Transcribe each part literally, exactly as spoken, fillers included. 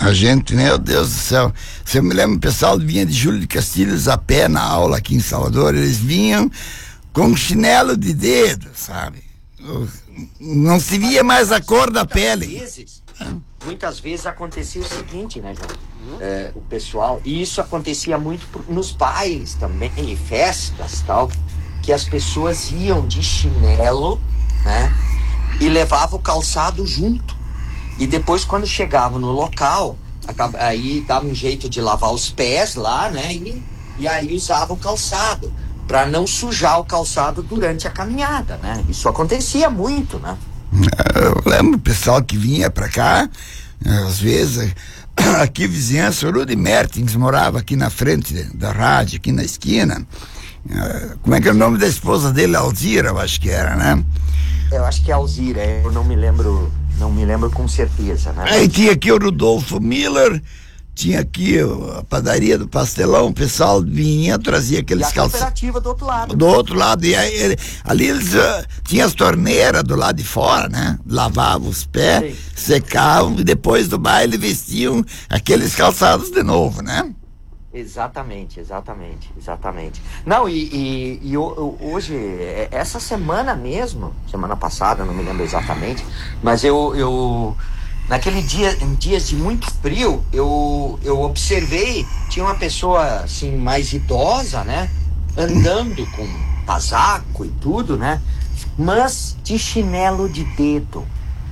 A gente, meu Deus do céu, você me lembra, o pessoal vinha de Júlio de Castilhos a pé na aula aqui em Salvador, eles vinham com chinelo de dedo, sabe? Não se via mais a cor da pele. Vezes, muitas vezes acontecia o seguinte, né, João? É, o pessoal, e isso acontecia muito nos bailes também, em festas e tal, que as pessoas iam de chinelo, né, e levavam o calçado junto. E depois, quando chegavam no local, aí dava um jeito de lavar os pés lá, né, e, e aí usava o calçado, para não sujar o calçado durante a caminhada, né? Isso acontecia muito, né? Eu lembro o pessoal que vinha pra cá, às vezes, aqui vizinhança, o Rudy Mertins morava aqui na frente da rádio, aqui na esquina. Como é que é o nome da esposa dele? Alzira, eu acho que era, né? Eu acho que é Alzira, eu não me lembro, não me lembro com certeza, né? Aí tinha aqui o Rudolfo Miller, tinha aqui a padaria do Pastelão, o pessoal vinha, trazia aqueles calçados. E a cooperativa do outro lado. Do outro lado, e aí, ele, ali eles uh, tinham as torneiras do lado de fora, né? Lavavam os pés, sim, secavam e depois do baile vestiam aqueles calçados de novo, né? Exatamente, exatamente, exatamente. Não, e, e, e hoje, essa semana mesmo, semana passada, não me lembro exatamente, mas eu... eu naquele dia, em dias de muito frio, eu, eu observei, tinha uma pessoa assim mais idosa, né, andando com casaco e tudo, né, mas de chinelo de dedo,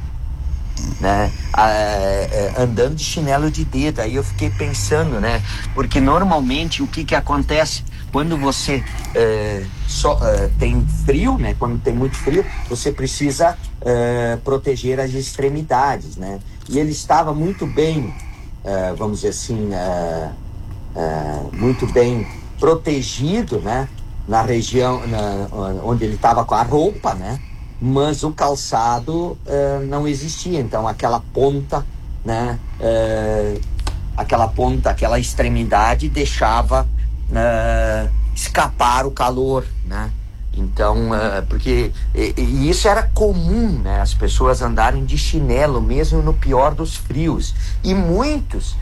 né, ah, é, andando de chinelo de dedo. Aí eu fiquei pensando, né, porque normalmente o que que acontece quando você é, só, é, tem frio, né? Quando tem muito frio, você precisa é, proteger as extremidades, né? E ele estava muito bem, é, vamos dizer assim, é, é, muito bem protegido, né? Na região na, onde ele estava com a roupa, né? Mas o calçado é, não existia. Então aquela ponta, né? É, aquela ponta, aquela extremidade deixava Uh, escapar o calor, né? Então, uh, porque e, e isso era comum, né? As pessoas andarem de chinelo mesmo no pior dos frios, e muitos uh,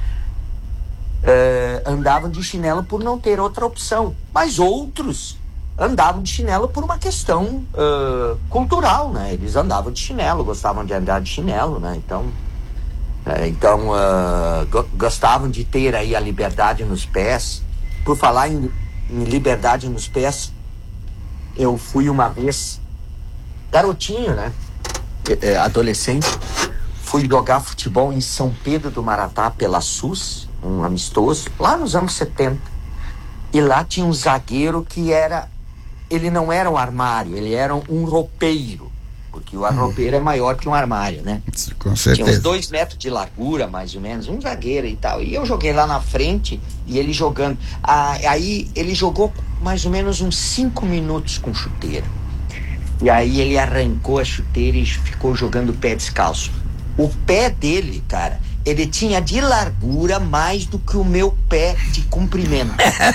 andavam de chinelo por não ter outra opção, mas outros andavam de chinelo por uma questão uh, cultural, né? Eles andavam de chinelo, gostavam de andar de chinelo, né? Então, uh, então uh, go- gostavam de ter aí a liberdade nos pés. Por falar em, em liberdade nos pés, eu fui uma vez, garotinho, né? É, adolescente, fui jogar futebol em São Pedro do Maratá pela SUS, um amistoso, lá nos anos setenta. E lá tinha um zagueiro que era, ele não era um armário, ele era um roupeiro, porque o roupeiro é maior que um armário, né? Com certeza. Tinha uns dois metros de largura, mais ou menos, um zagueiro e tal. E eu joguei lá na frente e ele jogando. Ah, aí ele jogou mais ou menos uns cinco minutos com chuteira. E aí ele arrancou a chuteira e ficou jogando pé descalço. O pé dele, cara, ele tinha de largura mais do que o meu pé de comprimento.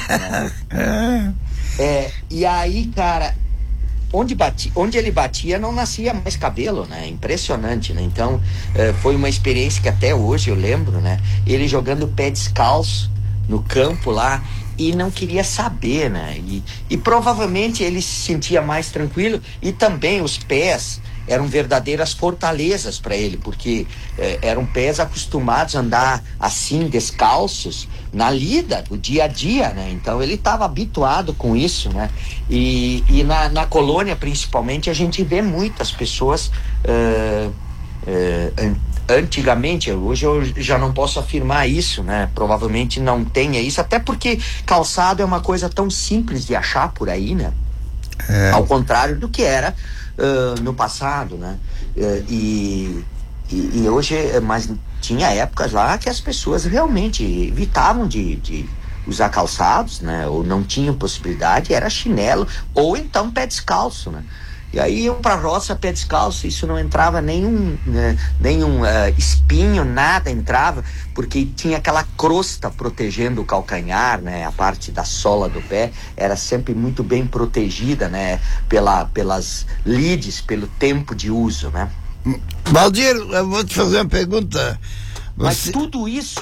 Né? É, e aí, cara, onde, bati, onde ele batia não nascia mais cabelo, né? Impressionante, né? Então, eh, foi uma experiência que até hoje eu lembro, né? Ele jogando pé descalço no campo lá e não queria saber, né? E, e provavelmente ele se sentia mais tranquilo, e também os pés eram verdadeiras fortalezas para ele, porque eh, eram pés acostumados a andar assim, descalços, na lida, do dia a dia, né? Então ele estava habituado com isso, né? E, e na, na colônia, principalmente, a gente vê muitas pessoas uh, uh, antigamente, hoje eu já não posso afirmar isso, né? Provavelmente não tenha isso, até porque calçado é uma coisa tão simples de achar por aí, né? É. Ao contrário do que era uh, no passado, né? Uh, e, e, e hoje, mas tinha épocas lá que as pessoas realmente evitavam de, de usar calçados, né? Ou não tinham possibilidade, era chinelo, ou então pé descalço, né? E aí iam pra roça pé descalço, isso não entrava nenhum, né, nenhum uh, espinho, nada entrava, porque tinha aquela crosta protegendo o calcanhar, né? A parte da sola do pé era sempre muito bem protegida, né? Pela, pelas lides, pelo tempo de uso, né? Valdir, eu vou te fazer uma pergunta. Você... Mas tudo isso